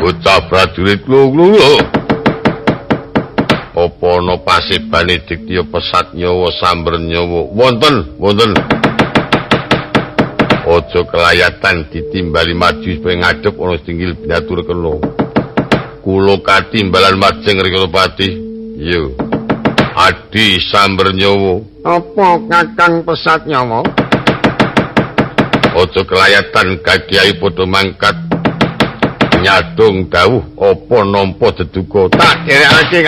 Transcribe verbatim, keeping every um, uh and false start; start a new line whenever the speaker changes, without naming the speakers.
bocah prajurit lho. Apa ana pasebane diktya pesat nyawa samber nyawa? Wonten, wonten. Aja kelayatan ditimbali maju supaya ngadhep ana tinggil binatur kena. Kula katimbalan majeng rikala pati. Yo. Adi samber nyawa.
Apa Kakang pesat nyawa?
Aja kelayatan Kyai padha mangkat nyadong dawuh apa nampa deduka.
Tak derekake